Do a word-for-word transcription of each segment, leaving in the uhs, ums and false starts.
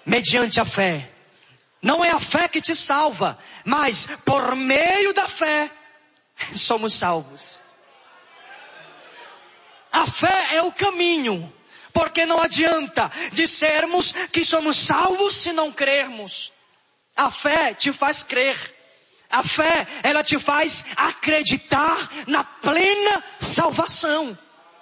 mediante a fé. Não é a fé que te salva, mas por meio da fé somos salvos. A fé é o caminho, porque não adianta dissermos que somos salvos se não crermos. A fé te faz crer. A fé, ela te faz acreditar na plena salvação.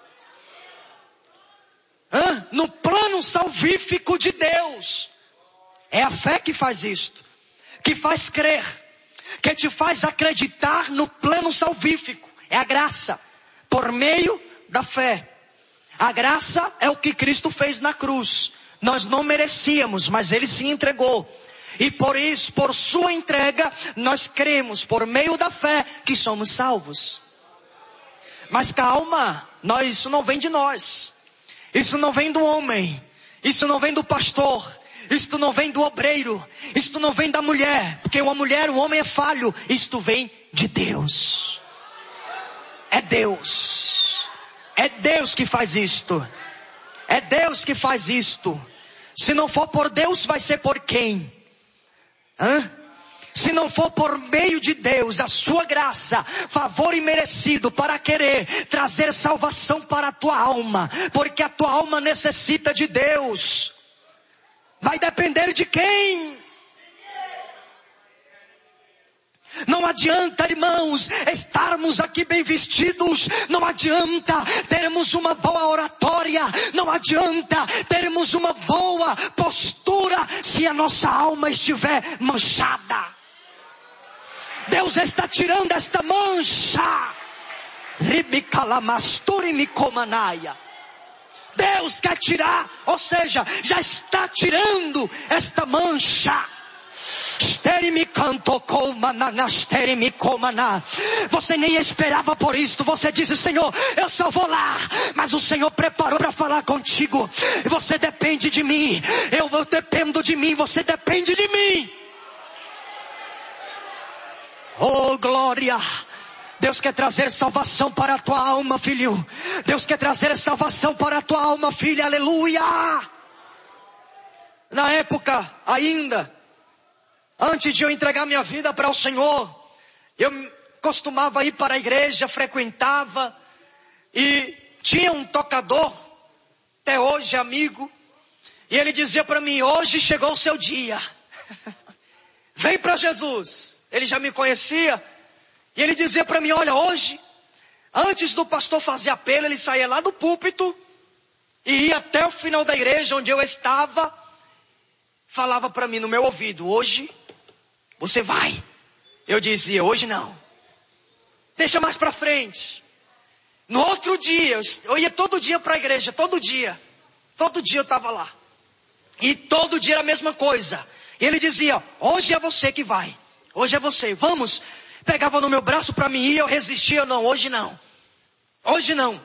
Hã? No plano salvífico de Deus. É a fé que faz isto. Que faz crer. Que te faz acreditar no plano salvífico. É a graça. Por meio da fé. A graça é o que Cristo fez na cruz. Nós não merecíamos, mas Ele se entregou. E por isso, por sua entrega, nós cremos por meio da fé que somos salvos. Mas calma, nós, isso não vem de nós. Isso não vem do homem. Isso não vem do pastor. Isto não vem do obreiro. Isto não vem da mulher. Porque uma mulher, um homem é falho. Isto vem de Deus. É Deus. É Deus que faz isto. É Deus que faz isto. Se não for por Deus, vai ser por quem? Hã? Se não for por meio de Deus, a sua graça, favor imerecido para querer trazer salvação para a tua alma, porque a tua alma necessita de Deus, vai depender de quem? Não adianta, irmãos, estarmos aqui bem vestidos. Não adianta termos uma boa oratória. Não adianta termos uma boa postura se a nossa alma estiver manchada. Deus está tirando esta mancha. Deus quer tirar, ou seja, já está tirando esta mancha. Você nem esperava por isto. Você disse: Senhor, eu só vou lá, mas o Senhor preparou para falar contigo. Você depende de mim, eu, eu dependo de mim, você depende de mim. Oh glória. Deus quer trazer salvação para a tua alma, filho. Deus quer trazer salvação para a tua alma, filha. Aleluia. Na época ainda, antes de eu entregar minha vida para o Senhor, eu costumava ir para a igreja, frequentava, e tinha um tocador, até hoje amigo, e ele dizia para mim: hoje chegou o seu dia, vem para Jesus. Ele já me conhecia, e ele dizia para mim: olha, hoje, antes do pastor fazer apelo, ele saía lá do púlpito, e ia até o final da igreja onde eu estava, falava para mim no meu ouvido: hoje você vai. Eu dizia: hoje não. Deixa mais para frente. No outro dia, eu ia todo dia para a igreja, todo dia. Todo dia eu estava lá. E todo dia era a mesma coisa. E ele dizia: hoje é você que vai. Hoje é você, vamos. Pegava no meu braço para mim ir, eu resistia: não, hoje não. Hoje não.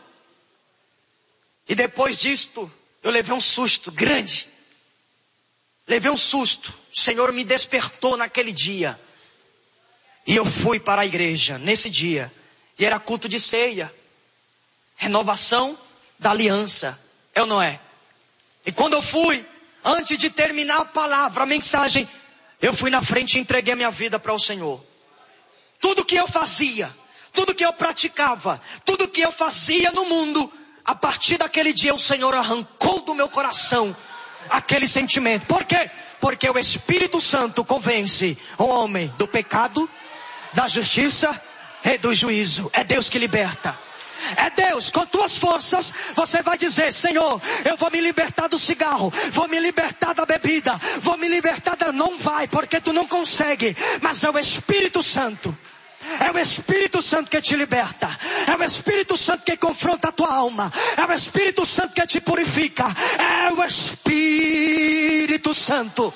E depois disto, eu levei um susto grande. Levei um susto. O Senhor me despertou naquele dia. E eu fui para a igreja nesse dia. E era culto de ceia. Renovação da aliança. É ou não é? E quando eu fui, antes de terminar a palavra, a mensagem, eu fui na frente e entreguei a minha vida para o Senhor. Tudo que eu fazia, tudo que eu praticava, tudo que eu fazia no mundo, a partir daquele dia o Senhor arrancou do meu coração aquele sentimento. Por quê? Porque o Espírito Santo convence o homem do pecado, da justiça e do juízo. É Deus que liberta. É Deus. Com tuas forças você vai dizer: Senhor, eu vou me libertar do cigarro, vou me libertar da bebida, vou me libertar da... Não vai, porque tu não consegue. Mas é o Espírito Santo. É o Espírito Santo que te liberta. É o Espírito Santo que confronta a tua alma. É o Espírito Santo que te purifica. É o Espírito Santo.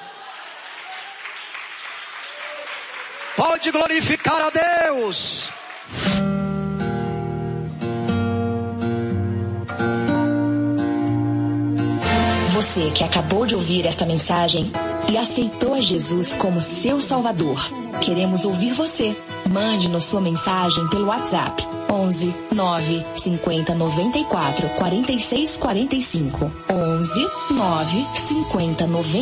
Pode glorificar a Deus. Você que acabou de ouvir esta mensagem e aceitou a Jesus como seu Salvador, queremos ouvir você. Mande-nos sua mensagem pelo WhatsApp onze, nove, cinquenta, noventa e quatro, quarenta e seis, quarenta e cinco. onze, nove, cinquenta, noventa